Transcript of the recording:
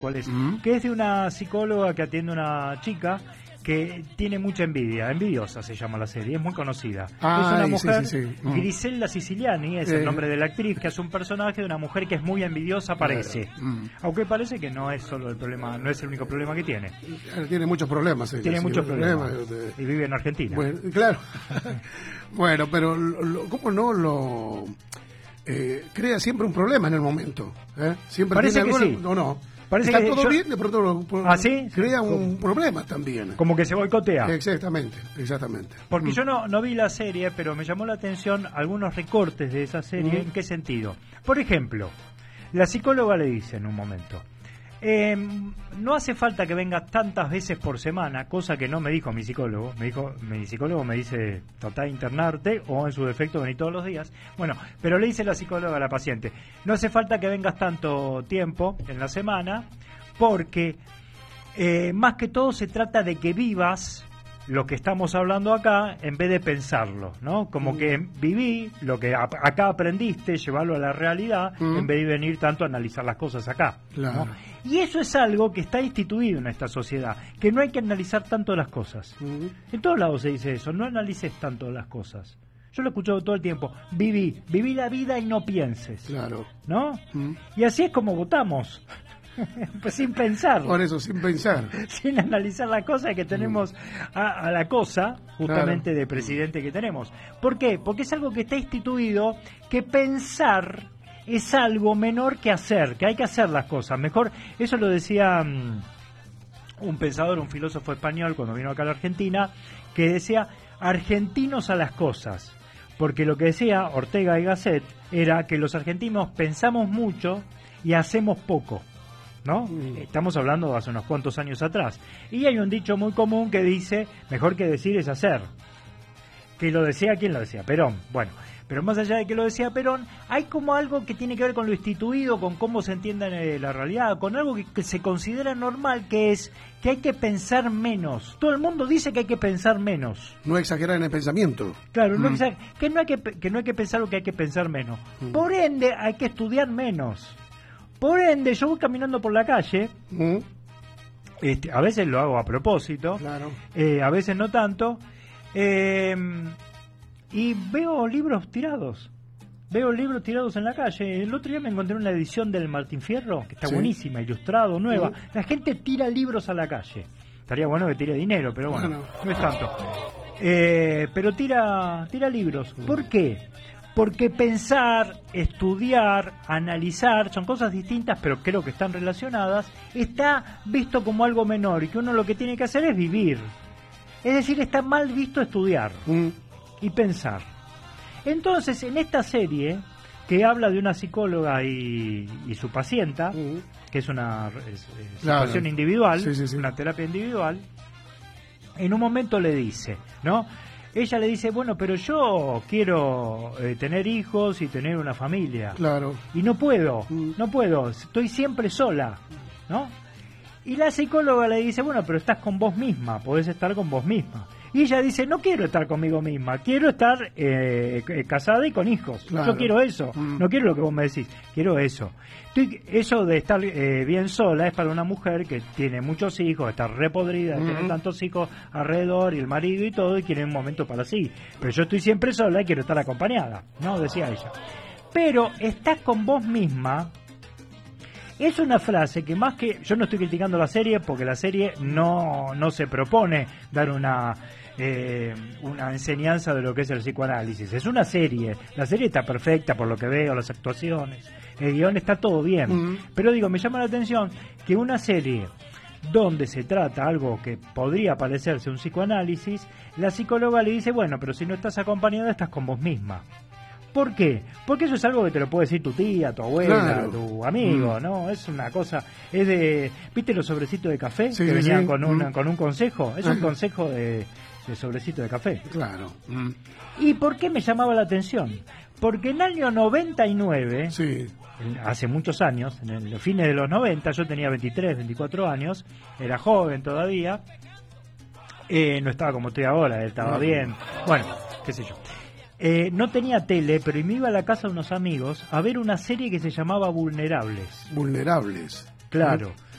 ¿Cuál es? Que es de una psicóloga que atiende a una chica que tiene mucha envidia, Envidiosa se llama la serie, es muy conocida. Es una mujer, Griselda Siciliani es el nombre de la actriz, que hace un personaje de una mujer que es muy envidiosa, parece. Aunque parece que no es solo el problema, no es el único problema que tiene. Tiene muchos problemas. Tiene muchos problemas. Y vive en Argentina. Bueno, claro. Bueno, pero ¿cómo no lo crea siempre un problema en el momento? Siempre parece tiene que alguna, sí. ¿o no? Parece está que todo bien, de pronto ¿sí? crea un problema también. Como que se boicotea. Exactamente. Porque yo no vi la serie, pero me llamó la atención algunos recortes de esa serie. ¿En qué sentido? Por ejemplo, la psicóloga le dice en un momento, no hace falta que vengas tantas veces por semana, cosa que no me dijo mi psicólogo. Mi psicólogo me dice, tratá de internarte o en su defecto vení todos los días. Bueno, pero le dice la psicóloga a la paciente, no hace falta que vengas tanto tiempo en la semana, porque más que todo se trata de que vivas lo que estamos hablando acá en vez de pensarlo, ¿no? Como que viví lo que acá aprendiste, llevarlo a la realidad en vez de venir tanto a analizar las cosas acá, claro. ¿no? Y eso es algo que está instituido en esta sociedad, que no hay que analizar tanto las cosas. En todos lados se dice eso, no analices tanto las cosas. Yo lo he escuchado todo el tiempo, viví la vida y no pienses, claro, ¿no? Y así es como votamos. Pues sin pensar. Por eso, sin pensar. Sin analizar la cosa que tenemos a la cosa, justamente, de presidente que tenemos. ¿Por qué? Porque es algo que está instituido, que pensar es algo menor que hacer, que hay que hacer las cosas. Mejor, eso lo decía un pensador, un filósofo español, cuando vino acá a la Argentina, que decía, argentinos a las cosas. Porque lo que decía Ortega y Gasset era que los argentinos pensamos mucho y hacemos poco, ¿no? Estamos hablando de hace unos cuantos años atrás. Y hay un dicho muy común que dice, mejor que decir es hacer. Que lo decía, ¿quién lo decía? Perón. Bueno, pero más allá de que lo decía Perón, hay como algo que tiene que ver con lo instituido, con cómo se entiende la realidad, con algo que se considera normal, que es que hay que pensar menos. Todo el mundo dice que hay que pensar menos. No exagerar en el pensamiento. Claro, que no hay que pensar lo que hay que pensar menos. Por ende, hay que estudiar menos. Por ende, yo voy caminando por la calle, a veces lo hago a propósito, claro. A veces no tanto, y veo libros tirados. Veo libros tirados en la calle. El otro día me encontré una edición del Martín Fierro, que está buenísima, ilustrado, nueva. La gente tira libros a la calle. Estaría bueno que tire dinero, pero bueno. No es tanto. Pero tira libros. ¿Por qué? Porque pensar, estudiar, analizar, son cosas distintas, pero creo que están relacionadas, está visto como algo menor y que uno lo que tiene que hacer es vivir. Es decir, está mal visto estudiar y pensar. Entonces, en esta serie, que habla de una psicóloga y su pacienta, que es una situación individual, una terapia individual, en un momento le dice, ¿no? Ella le dice, bueno, pero yo quiero tener hijos y tener una familia. Claro. Y no puedo, estoy siempre sola, ¿no? Y la psicóloga le dice, bueno, pero estás con vos misma, podés estar con vos misma. Y ella dice, no quiero estar conmigo misma, quiero estar casada y con hijos. Claro. Yo quiero eso, no quiero lo que vos me decís, quiero eso. Eso de estar bien sola es para una mujer que tiene muchos hijos, está repodrida, tiene tantos hijos alrededor y el marido y todo, y quiere un momento para sí. Pero yo estoy siempre sola y quiero estar acompañada, ¿no? Decía ella. Pero estás con vos misma. Es una frase que más que... Yo no estoy criticando la serie porque la serie no se propone dar una enseñanza de lo que es el psicoanálisis. Es una serie. La serie está perfecta por lo que veo, las actuaciones, el guión está todo bien. Pero digo, me llama la atención que una serie donde se trata algo que podría parecerse un psicoanálisis, la psicóloga le dice, bueno, pero si no estás acompañada, estás con vos misma. ¿Por qué? Porque eso es algo que te lo puede decir tu tía, tu abuela, tu amigo, ¿no? Es una cosa, es de... ¿Viste los sobrecitos de café que venían con un consejo? Es un consejo de sobrecito de café. Claro. ¿Y por qué me llamaba la atención? Porque en el año 99, hace muchos años, en los fines de los 90, yo tenía 23, 24 años, era joven todavía, no estaba como estoy ahora, estaba bien, bueno, qué sé yo. No tenía tele, pero me iba a la casa de unos amigos a ver una serie que se llamaba Vulnerables. Vulnerables. Claro.